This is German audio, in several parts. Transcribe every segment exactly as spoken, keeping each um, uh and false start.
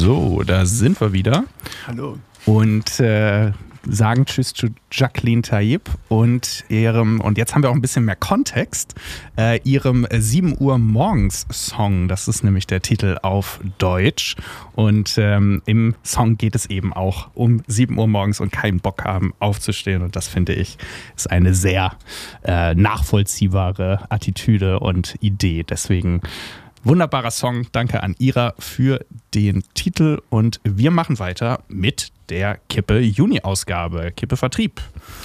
So, da sind wir wieder. Hallo. Und äh, sagen Tschüss zu Jacqueline Tayyip und ihrem, und jetzt haben wir auch ein bisschen mehr Kontext, äh, ihrem sieben Uhr morgens Song. Das ist nämlich der Titel auf Deutsch. Und ähm, im Song geht es eben auch um sieben Uhr morgens und keinen Bock haben aufzustehen. Und das finde ich ist eine sehr äh, nachvollziehbare Attitüde und Idee. Deswegen wunderbarer Song. Danke an Ira für den Titel. Und wir machen weiter mit der Kippe Juni-Ausgabe, Kippe Vertrieb.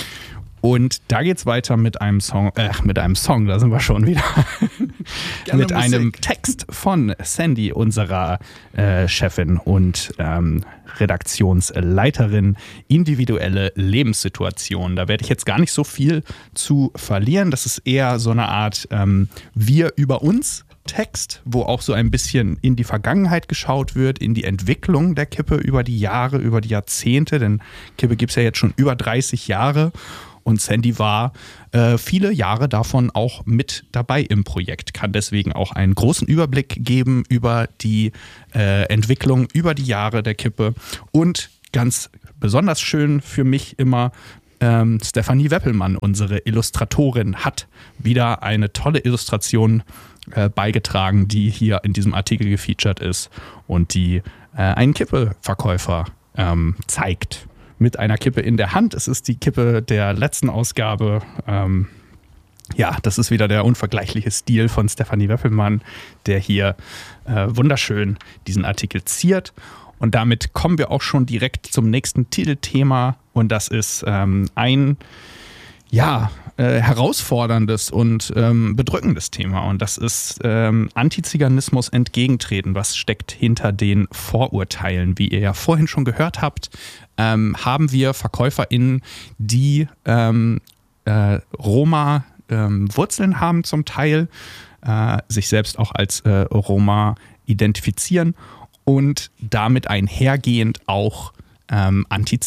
Und da geht's weiter mit einem Song, äh, mit einem Song, da sind wir schon wieder. mit Musik. Einem Text von Sandy, unserer äh, Chefin und ähm, Redaktionsleiterin, individuelle Lebenssituationen. Da werde ich jetzt gar nicht so viel zu verlieren. Das ist eher so eine Art ähm, Wir über uns Text, wo auch so ein bisschen in die Vergangenheit geschaut wird, in die Entwicklung der Kippe über die Jahre, über die Jahrzehnte, denn Kippe gibt es ja jetzt schon über dreißig Jahre und Sandy war äh, viele Jahre davon auch mit dabei im Projekt, kann deswegen auch einen großen Überblick geben über die äh, Entwicklung, über die Jahre der Kippe und ganz besonders schön für mich immer, Ähm, Stefanie Weppelmann, unsere Illustratorin, hat wieder eine tolle Illustration äh, beigetragen, die hier in diesem Artikel gefeatured ist und die äh, einen Kippeverkäufer ähm, zeigt. Mit einer Kippe in der Hand. Es ist die Kippe der letzten Ausgabe. Ähm, ja, das ist wieder der unvergleichliche Stil von Stefanie Weppelmann, der hier äh, wunderschön diesen Artikel ziert. Und damit kommen wir auch schon direkt zum nächsten Titelthema. Und das ist ähm, ein ja, äh, herausforderndes und ähm, bedrückendes Thema. Und das ist ähm, Antiziganismus entgegentreten. Was steckt hinter den Vorurteilen? Wie ihr ja vorhin schon gehört habt, ähm, haben wir VerkäuferInnen, die ähm, äh, Roma ähm, Wurzeln haben zum Teil, äh, sich selbst auch als äh, Roma identifizieren und damit einhergehend auch ähm,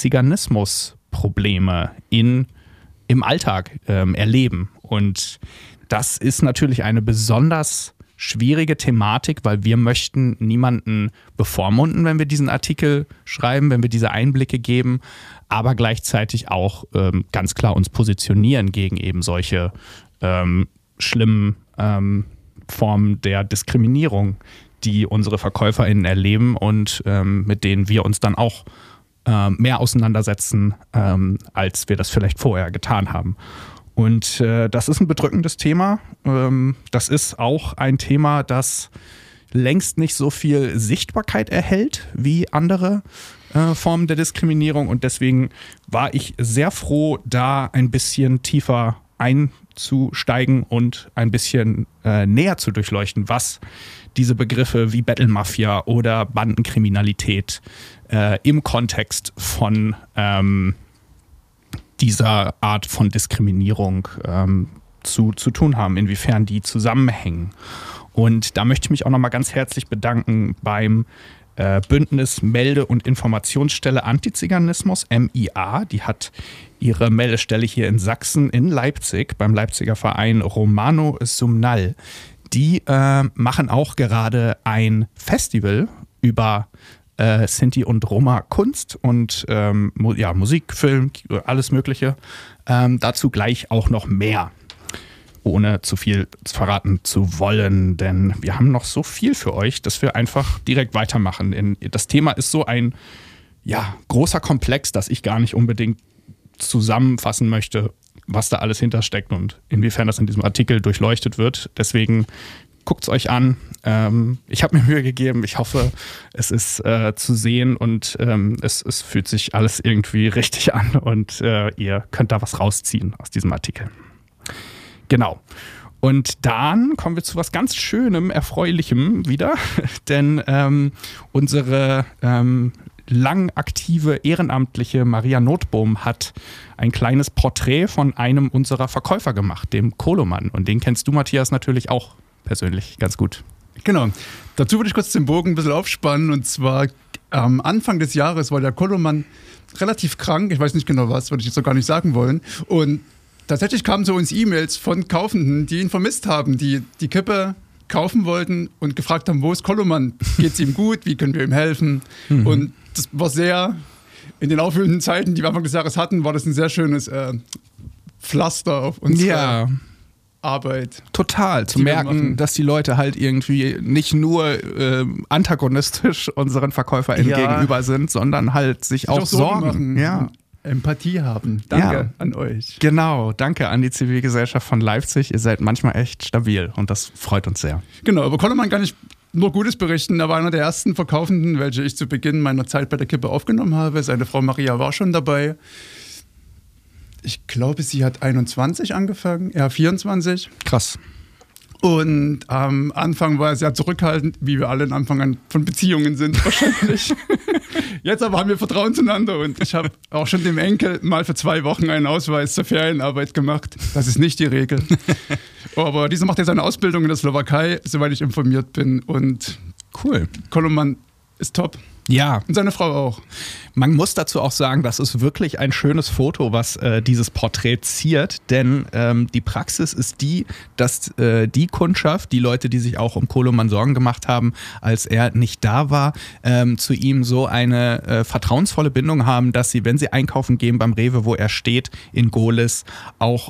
Antiziganismus-Probleme in, im Alltag ähm, erleben. Und das ist natürlich eine besonders schwierige Thematik, weil wir möchten niemanden bevormunden, wenn wir diesen Artikel schreiben, wenn wir diese Einblicke geben, aber gleichzeitig auch ähm, ganz klar uns positionieren gegen eben solche ähm, schlimmen ähm, Formen der Diskriminierung, die unsere VerkäuferInnen erleben und ähm, mit denen wir uns dann auch äh, mehr auseinandersetzen, ähm, als wir das vielleicht vorher getan haben. Und äh, das ist ein bedrückendes Thema. Ähm, das ist auch ein Thema, das längst nicht so viel Sichtbarkeit erhält wie andere äh, Formen der Diskriminierung. Und deswegen war ich sehr froh, da ein bisschen tiefer einzusteigen und ein bisschen äh, näher zu durchleuchten, was diese Begriffe wie Battle Mafia oder Bandenkriminalität äh, im Kontext von ähm, dieser Art von Diskriminierung ähm, zu, zu tun haben, inwiefern die zusammenhängen. Und da möchte ich mich auch nochmal ganz herzlich bedanken beim äh, Bündnis Melde- und Informationsstelle Antiziganismus, M I A. Die hat ihre Meldestelle hier in Sachsen, in Leipzig, beim Leipziger Verein Romano Sumnal. Die äh, machen auch gerade ein Festival über äh, Sinti und Roma Kunst und ähm, ja, Musik, Film, alles Mögliche. Ähm, dazu gleich auch noch mehr, ohne zu viel verraten zu wollen, denn wir haben noch so viel für euch, dass wir einfach direkt weitermachen. In, das Thema ist so ein ja, großer Komplex, dass ich gar nicht unbedingt zusammenfassen möchte, was da alles hintersteckt und inwiefern das in diesem Artikel durchleuchtet wird. Deswegen guckt es euch an. Ähm, ich habe mir Mühe gegeben. Ich hoffe, es ist äh, zu sehen und ähm, es, es fühlt sich alles irgendwie richtig an und äh, ihr könnt da was rausziehen aus diesem Artikel. Genau. Und dann kommen wir zu was ganz Schönem, Erfreulichem wieder, denn ähm, unsere ähm, lang aktive Ehrenamtliche Maria Notbohm hat ein kleines Porträt von einem unserer Verkäufer gemacht, dem Koloman. Und den kennst du, Matthias, natürlich auch persönlich ganz gut. Genau. Dazu würde ich kurz den Bogen ein bisschen aufspannen. Und zwar am Anfang des Jahres war der Koloman relativ krank. Ich weiß nicht genau was, würde ich jetzt so gar nicht sagen wollen. Und tatsächlich kamen zu uns E-Mails von Kaufenden, die ihn vermisst haben, die die Kippe kaufen wollten und gefragt haben, wo ist Koloman? Geht es ihm gut? Wie können wir ihm helfen? Mhm. Und das war sehr, in den aufwühlenden Zeiten, die wir Anfang des Jahres hatten, war das ein sehr schönes äh, Pflaster auf unsere ja. Arbeit. Total, zu merken, dass die Leute halt irgendwie nicht nur äh, antagonistisch unseren VerkäuferInnen ja. gegenüber sind, sondern halt sich auch, auch Sorgen machen. Ja. Empathie haben. Danke ja. an euch. Genau, danke an die Zivilgesellschaft von Leipzig. Ihr seid manchmal echt stabil und das freut uns sehr. Genau, aber Koloman kann ich nur Gutes berichten. Er war einer der ersten Verkaufenden, welche ich zu Beginn meiner Zeit bei der Kippe aufgenommen habe. Seine Frau Maria war schon dabei. Ich glaube, sie hat einundzwanzig angefangen, er vierundzwanzig. Krass. Und am Anfang war er sehr zurückhaltend, wie wir alle am Anfang an von Beziehungen sind wahrscheinlich. Jetzt aber haben wir Vertrauen zueinander und ich habe auch schon dem Enkel mal für zwei Wochen einen Ausweis zur Ferienarbeit gemacht. Das ist nicht die Regel. Aber dieser macht jetzt eine Ausbildung in der Slowakei, soweit ich informiert bin. Und cool. Koloman ist top. Ja. Und seine Frau auch. Man muss dazu auch sagen, das ist wirklich ein schönes Foto, was äh, dieses Porträt ziert, denn ähm, die Praxis ist die, dass äh, die Kundschaft, die Leute, die sich auch um Koloman Sorgen gemacht haben, als er nicht da war, ähm, zu ihm so eine äh, vertrauensvolle Bindung haben, dass sie, wenn sie einkaufen gehen beim Rewe, wo er steht, in Gohlis, auch